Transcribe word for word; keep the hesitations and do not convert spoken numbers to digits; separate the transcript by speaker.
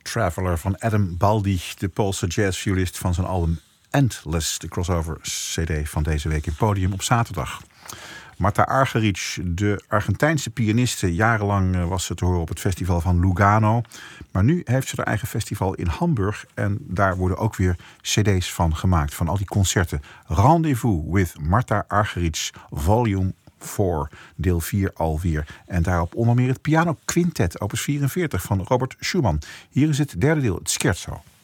Speaker 1: Traveler van Adam Baldi, de Poolse jazzviolist van zijn album Endless, de crossover cd van deze week in Podium op zaterdag. Marta Argerich, de Argentijnse pianiste, jarenlang was ze te horen op het festival van Lugano. Maar nu heeft ze haar eigen festival in Hamburg en daar worden ook weer cd's van gemaakt, van al die concerten. Rendezvous with Marta Argerich, volume vier, deel vier alweer. En daarop onder meer het piano quintet, opus vierenveertig van Robert Schumann. Hier is het derde deel, het scherzo.